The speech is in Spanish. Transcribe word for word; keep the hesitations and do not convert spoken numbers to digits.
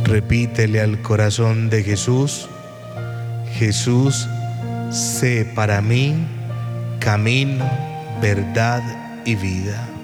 Repítele al corazón de Jesús: Jesús, sé para mí camino, verdad y vida.